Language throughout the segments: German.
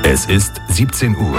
Es ist 17 Uhr.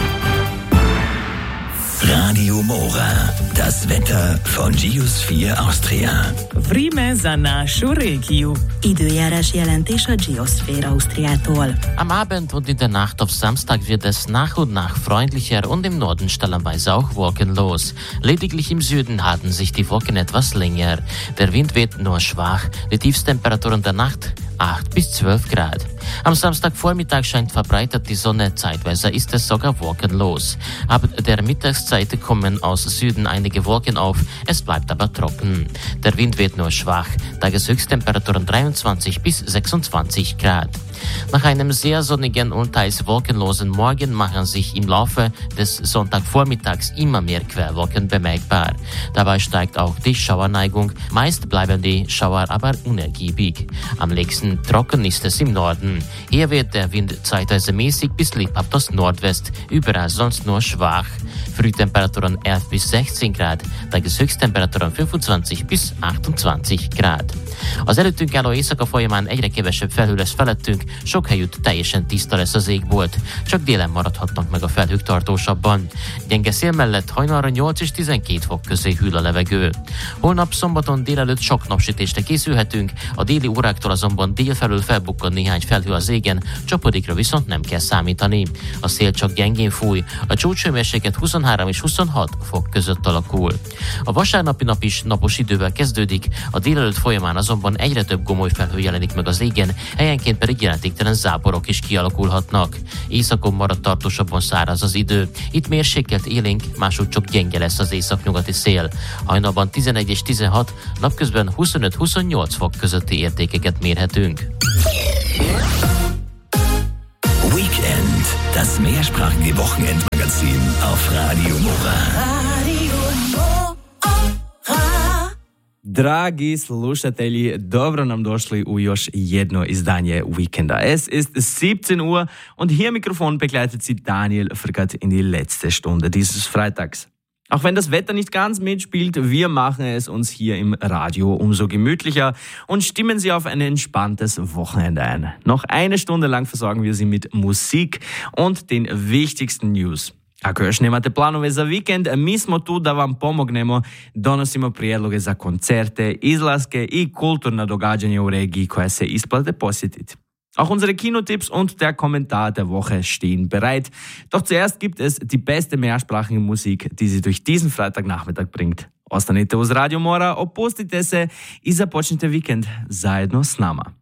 Radio Mora, das Wetter von Geosphere Austria. Vreme za našu regiju. Időjárás jelentés a Geosphere Austriától. Am Abend und in der Nacht auf Samstag wird es nach und nach freundlicher und im Norden stellenweise auch wolkenlos. Lediglich im Süden halten sich die Wolken etwas länger. Der Wind weht nur schwach. Die Tiefstemperatur in der Nacht 8 bis 12 Grad. Am Samstagvormittag scheint verbreitet die Sonne, zeitweise ist es sogar wolkenlos. Ab der Mittagszeit kommen aus Süden einige Wolken auf, es bleibt aber trocken. Der Wind weht nur schwach, Tageshöchsttemperaturen 23 bis 26 Grad. Nach einem sehr sonnigen und teils wolkenlosen Morgen machen sich im Laufe des Sonntagvormittags immer mehr Querwolken bemerkbar. Dabei steigt auch die Schauerneigung, meist bleiben die Schauer aber unergiebig. Am längsten trocken ist es im Norden. Hier wird der Wind zeitweise mäßig bis lebhaft aus Nordwest, überall sonst nur schwach. Frühtemperaturen 11 bis 16 Grad, Tageshöchsttemperaturen 25 bis 28 Grad. Az előttünk álló éjszaka folyamán egyre kevesebb felhő lesz felettünk, sok helyütt teljesen tiszta lesz az égbolt, csak délen maradhatnak meg a felhők tartósabban. Gyenge szél mellett hajnalra 8 és 12 fok közé hűl a levegő. Holnap szombaton délelőtt sok napsütésre készülhetünk, a déli óráktól azonban délfelől felbukkan néhány felhő az égen, csapadékra viszont nem kell számítani. A szél csak gyengén fúj, a csúcshőmérséklet 23 és 26 fok között alakul. A vasárnapi nap is napos idővel kezdődik, a délelőtt folyamán azonban egyre több gomoly felhő jelenik meg az égen, helyenként pedig jelentéktelen záporok is kialakulhatnak. Északon marad tartósabban száraz az idő. Itt mérsékelt élénk, máshogy csak gyenge lesz az északnyugati szél. Hajnalban 11 és 16, napközben 25-28 fok közötti értékeket mérhetünk. Weekend, das mehrsprachige Wochenendmagazin auf Radio Mora. Dragi slušatelji, dobro nam došli u još jedno izdanje Weekenda. Es ist 17 Uhr und hier im Mikrofon begleitet Sie Daniel Frickert in die letzte Stunde dieses Freitags. Auch wenn das Wetter nicht ganz mitspielt, wir machen es uns hier im Radio umso gemütlicher und stimmen Sie auf ein entspanntes Wochenende ein. Noch eine Stunde lang versorgen wir Sie mit Musik und den wichtigsten News. Ako još nemate planove za vikend, mi smo tu da vam pomognemo. Donosimo prijedloge za koncerte, izlaske i kulturna događanja u regiji koja se isplate posjetiti. Auch unsere Kinotipps und der Kommentar der Woche stehen bereit. Doch zuerst gibt es die beste mehrsprachige Musik, die Sie durch diesen Freitagnachmittag bringt. Ostanite uz Radio Mora, opustite se i započnite vikend zajedno s nama.